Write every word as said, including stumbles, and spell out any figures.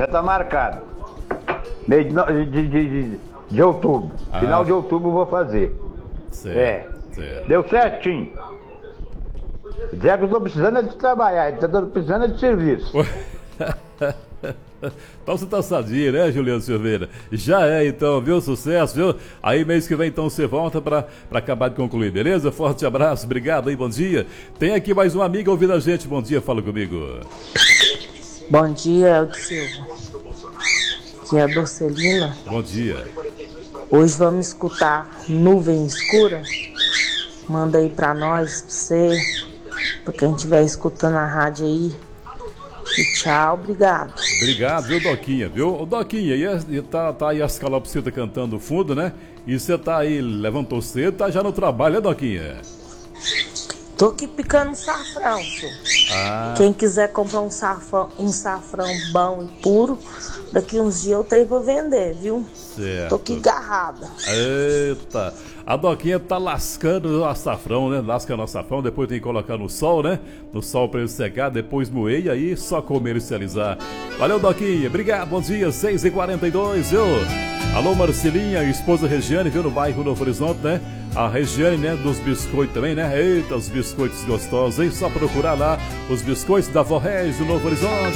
Já tá marcado. Meio de, no- de, de, de, de outubro. Ah. Final de outubro eu vou fazer. Certo, É. certo. Deu certinho. Dizer que eu tô precisando é de trabalhar, ele tá dando- precisando é de serviço. Então você tá sadio, né, Juliano Silveira? Já é, então, viu? Sucesso, viu? Aí mês que vem, então, você volta pra, pra acabar de concluir, beleza? Forte abraço, obrigado aí, bom dia. Tem aqui mais uma amiga ouvindo a gente, bom dia, fala comigo. Bom dia, Eldo Silva. Aqui é a Dorcelina. Bom dia. Hoje vamos escutar Nuvem Escura. Manda aí pra nós, pra você, pra quem estiver escutando a rádio aí. E tchau, obrigado. Obrigado, viu, Doquinha, viu? Ô, Doquinha, e, é- e tá, tá aí as calopsitas cantando fundo, né? E você tá aí, levantou cedo, tá já no trabalho, né, Doquinha? Tô aqui picando safrão, senhor. Ah, Quem quiser comprar um safrão, um safrão bom e puro, daqui uns dias eu tenho pra vender, viu? certo. Tô aqui agarrada. Eita, a Doquinha tá lascando o açafrão, né? Lasca no açafrão, depois tem que colocar no sol, né? No sol pra ele secar, depois moer e aí só comercializar. Valeu, Doquinha, obrigado, bom dia, seis e quarenta e dois, viu? Alô, Marcelinha, esposa Regiane, viu, no bairro Novo Horizonte, né? A Regiane, né, dos biscoitos também, né? Eita, os biscoitos gostosos, hein? Só procurar lá os biscoitos da Vó Regis do Novo Horizonte.